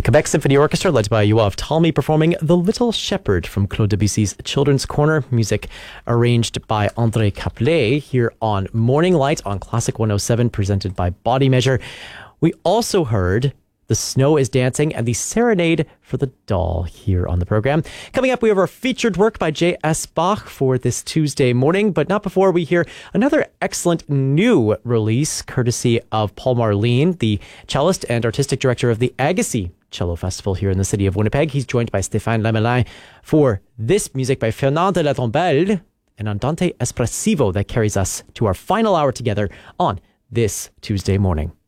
Quebec Symphony Orchestra, led by Yoav Talmy, performing The Little Shepherd from Claude Debussy's Children's Corner, music arranged by André Caplet, here on Morning Light on Classic 107, presented by Body Measure. We also heard The Snow is Dancing and the Serenade for the Doll here on the program. Coming up, we have our featured work by J.S. Bach for this Tuesday morning, but not before we hear another excellent new release courtesy of Paul Marlene, the cellist and artistic director of the Agassiz Cello Festival here in the city of Winnipeg. He's joined by Stéphane Lamelin for this music by Fernand de la Tombelle, an andante espressivo that carries us to our final hour together on this Tuesday morning.